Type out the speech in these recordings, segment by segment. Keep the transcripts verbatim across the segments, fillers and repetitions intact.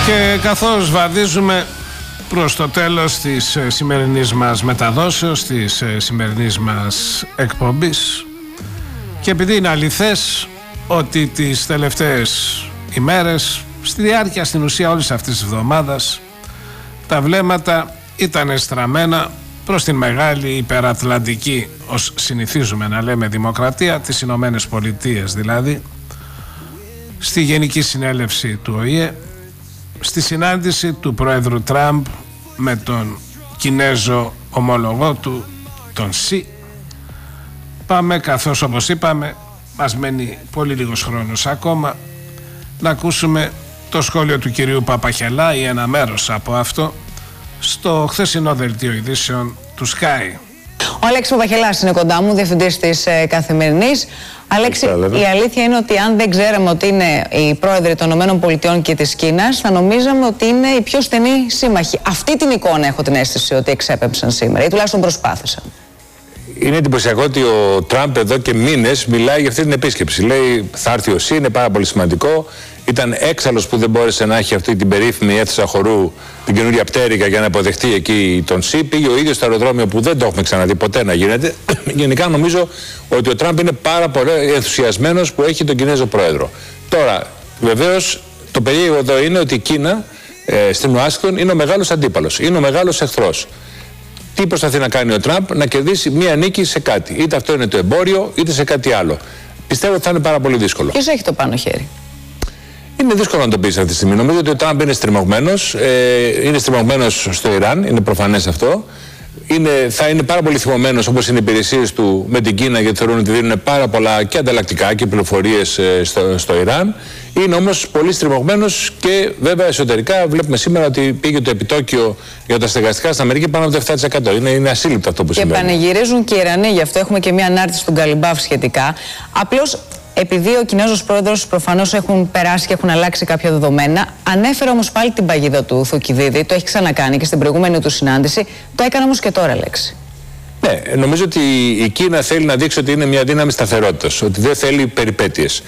Και καθώς βαδίζουμε προς το τέλος της σημερινής μας μεταδόσεως, της σημερινής μας εκπομπής, και επειδή είναι αληθές ότι τις τελευταίες ημέρες, στη διάρκεια στην ουσία όλης αυτής της εβδομάδας, τα βλέμματα ήταν στραμμένα προς την μεγάλη υπερατλαντική, ως συνηθίζουμε να λέμε, δημοκρατία, τις Ηνωμένες Πολιτείες δηλαδή, στη Γενική Συνέλευση του Ο Η Ε, στη συνάντηση του Πρόεδρου Τραμπ με τον Κινέζο ομολογό του, τον Σι. Πάμε, καθώς όπως είπαμε μας μένει πολύ λίγος χρόνος ακόμα, να ακούσουμε το σχόλιο του κυρίου Παπαχελά ή ένα μέρος από αυτό στο χθεσινό δελτίο ειδήσεων του Sky. Ο Αλέξης Παπαχελάς είναι κοντά μου, διευθυντής της ε, Καθημερινής. Αλέξη, η αλήθεια είναι ότι αν δεν ξέραμε ότι είναι οι πρόεδροι των ΗΠΑ και της Κίνας, θα νομίζαμε ότι είναι οι πιο στενοί σύμμαχοι. Αυτή την εικόνα έχω την αίσθηση ότι εξέπεμψαν σήμερα, ή τουλάχιστον προσπάθησαν. Είναι εντυπωσιακό ότι ο Τραμπ εδώ και μήνες μιλάει για αυτή την επίσκεψη. Λέει θα έρθει ο Σι, είναι πάρα πολύ σημαντικό. Ήταν έξαλλος που δεν μπόρεσε να έχει αυτή την περίφημη αίθουσα χορού, την καινούρια πτέρυγα, για να αποδεχτεί εκεί τον Σι. Πήγε ο ίδιος στο αεροδρόμιο που δεν το έχουμε ξαναδεί ποτέ να γίνεται. Γενικά νομίζω ότι ο Τραμπ είναι πάρα πολύ ενθουσιασμένος που έχει τον Κινέζο πρόεδρο. Τώρα, βεβαίως, το περίεργο εδώ είναι ότι η Κίνα ε, στην Ουάσιγκτον είναι ο μεγάλος αντίπαλος, είναι ο μεγάλος εχθρός. Τι προσπαθεί να κάνει ο Τραμπ? Να κερδίσει μία νίκη σε κάτι. Είτε αυτό είναι το εμπόριο, είτε σε κάτι άλλο. Πιστεύω ότι θα είναι πάρα πολύ δύσκολο. Ποιος έχει το πάνω χέρι? Είναι δύσκολο να το πεις αυτή τη στιγμή. Νομίζω ότι ο Τραμπ είναι στριμωγμένος. Ε, είναι στριμωγμένος στο Ιράν, είναι προφανές αυτό. Είναι, θα είναι πάρα πολύ θυμωμένος, όπως είναι οι υπηρεσίες του, με την Κίνα, γιατί θεωρούν ότι δίνουν πάρα πολλά και ανταλλακτικά και πληροφορίες ε, στο, στο Ιράν. Είναι όμως πολύ στριμωγμένος και βέβαια εσωτερικά βλέπουμε σήμερα ότι πήγε το επιτόκιο για τα στεγαστικά στην Αμερική πάνω από το επτά τοις εκατό. Είναι, είναι ασύλληπτο αυτό που και συμβαίνει. Και πανηγυρίζουν και οι Ιρανοί, γι' αυτό έχουμε και μια ανάρτηση του Γκαλιμπάφ σχετικά. Απλώς, επειδή ο Κινέζος πρόεδρος προφανώς έχουν περάσει και έχουν αλλάξει κάποια δεδομένα, ανέφερε όμως πάλι την παγίδα του Θουκυδίδη, το έχει ξανακάνει και στην προηγούμενη του συνάντηση, το έκανε όμως και τώρα, Λέξη. Ναι, νομίζω ότι η Κίνα θέλει να δείξει ότι είναι μια δύναμη σταθερότητας, ότι δεν θέλει περιπέτειες.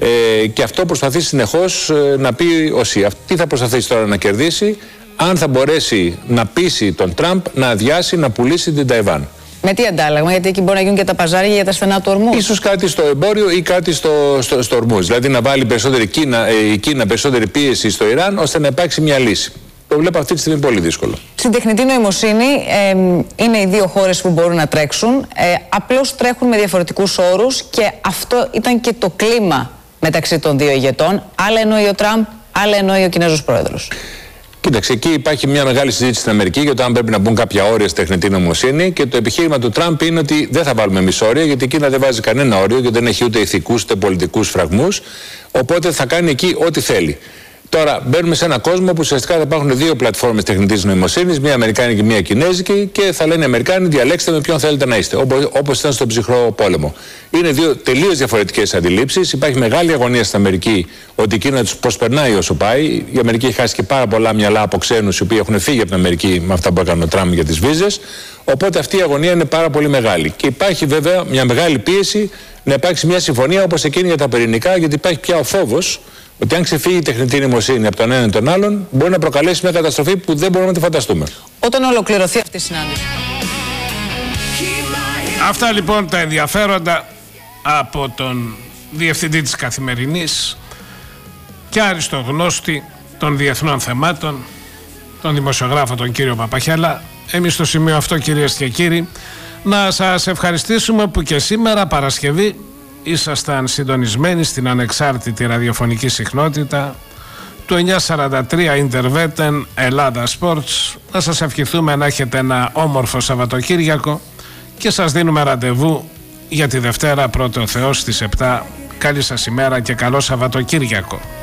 Ε, και αυτό προσπαθεί συνεχώς ε, να πει ο Σι. Τι θα προσπαθήσει τώρα να κερδίσει? Αν θα μπορέσει να πείσει τον Τραμπ να αδειάσει, να πουλήσει την Ταϊβάν. Με τι αντάλλαγμα? Γιατί εκεί μπορεί να γίνουν και τα παζάρια για τα στενά του ορμού. Ίσως κάτι στο εμπόριο ή κάτι στο, στο, στο ορμούς. Δηλαδή να βάλει περισσότερη Κίνα, ε, η Κίνα περισσότερη πίεση στο Ιράν, ώστε να υπάρξει μια λύση. Το βλέπω αυτή τη στιγμή πολύ δύσκολο. Στην τεχνητή νοημοσύνη ε, είναι οι δύο χώρες που μπορούν να τρέξουν. Ε, απλώς τρέχουν με διαφορετικούς όρους και αυτό ήταν και το κλίμα μεταξύ των δύο ηγετών. Άλλα εννοεί ο Τραμπ, άλλα εννοεί ο Κινέζος πρόεδρος. Κοίταξε, εκεί υπάρχει μια μεγάλη συζήτηση στην Αμερική για το αν πρέπει να μπουν κάποια όρια στη τεχνητή νοημοσύνη και το επιχείρημα του Τραμπ είναι ότι δεν θα βάλουμε εμείς όρια, γιατί η Κίνα δεν βάζει κανένα όριο και δεν έχει ούτε ηθικούς ούτε πολιτικούς φραγμούς. Οπότε θα κάνει εκεί ό,τι θέλει. Τώρα μπαίνουμε σε έναν κόσμο που ουσιαστικά θα υπάρχουν δύο πλατφόρμες τεχνητής νοημοσύνης, μία αμερικάνικη και μία κινέζικη, και θα λένε οι Αμερικάνοι διαλέξτε με ποιον θέλετε να είστε, όπως ήταν στον ψυχρό πόλεμο. Είναι δύο τελείως διαφορετικές αντιλήψεις. Υπάρχει μεγάλη αγωνία στην Αμερική ότι η Κίνα τους προσπερνάει όσο πάει. Η Αμερική έχει χάσει και πάρα πολλά μυαλά από ξένους οι οποίοι έχουν φύγει από την Αμερική με αυτά που έκανε ο Τραμπ για τις βίζες. Οπότε αυτή η αγωνία είναι πάρα πολύ μεγάλη. Και υπάρχει βέβαια μια μεγάλη πίεση να υπάρξει μια συμφωνία όπως εκείνη για τα πυρηνικά, γιατί υπάρχει πια ο φόβος ότι αν ξεφύγει η τεχνητή νοημοσύνη από τον έναν ή τον άλλον, μπορεί να προκαλέσει μια καταστροφή που δεν μπορούμε να τη φανταστούμε. Όταν ολοκληρωθεί αυτή η συνάντηση. Αυτά λοιπόν τα ενδιαφέροντα από τον διευθυντή της Καθημερινής και άριστο γνώστη των διεθνών θεμάτων, τον δημοσιογράφο τον κύριο Παπαχέλα. Εμείς στο σημείο αυτό, κυρίες και κύριοι, να σας ευχαριστήσουμε που και σήμερα Παρασκευή ήσασταν συντονισμένοι στην ανεξάρτητη ραδιοφωνική συχνότητα του εννιακόσια σαράντα τρία Interveten Ελλάδα Sports. Να σας ευχηθούμε να έχετε ένα όμορφο Σαββατοκύριακο και σας δίνουμε ραντεβού για τη Δευτέρα πρώτο Θεός στις επτά. Καλή σας ημέρα και καλό Σαββατοκύριακο.